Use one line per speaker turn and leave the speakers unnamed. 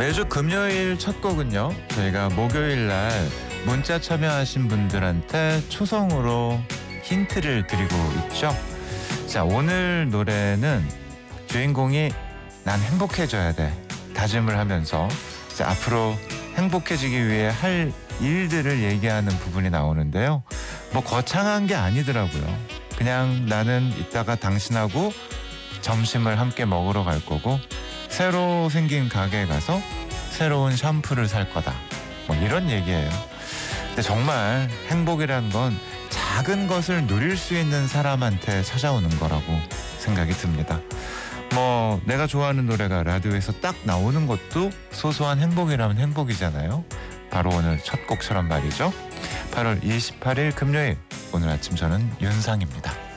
매주 금요일 첫 곡은요, 저희가 목요일 날 문자 참여하신 분들한테 초성으로 힌트를 드리고 있죠. 자, 오늘 노래는 주인공이 난 행복해져야 돼 다짐을 하면서 앞으로 행복해지기 위해 할 일들을 얘기하는 부분이 나오는데요. 뭐 거창한 게 아니더라고요. 그냥 나는 이따가 당신하고 점심을 함께 먹으러 갈 거고, 새로 생긴 가게에 가서 새로운 샴푸를 살 거다, 뭐 이런 얘기예요. 근데 정말 행복이란 건 작은 것을 누릴 수 있는 사람한테 찾아오는 거라고 생각이 듭니다. 뭐 내가 좋아하는 노래가 라디오에서 딱 나오는 것도 소소한 행복이라면 행복이잖아요. 바로 오늘 첫 곡처럼 말이죠. 8월 28일 금요일, 오늘 아침 저는 윤상입니다.